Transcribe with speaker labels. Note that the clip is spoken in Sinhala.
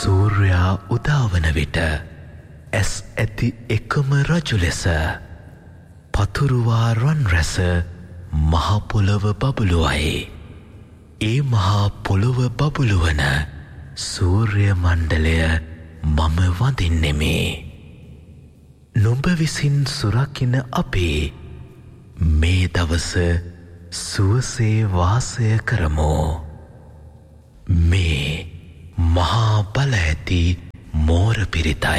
Speaker 1: සූර්යා උදාවන විට ඇස් ඇති එකම රජු ලෙස පතුරුවා රන් රැස මහපොළොව බබළුවයි. ඒ මහා පොළොව බබළුවන සූර්ය මණ්ඩලය මම වඳින්නෙමි. නුඹ විසින් සුරකින අපේ මේ දවස සුවසේ වාසය කරමු. මේ මහා බල ඇති මෝර පිරිතයි.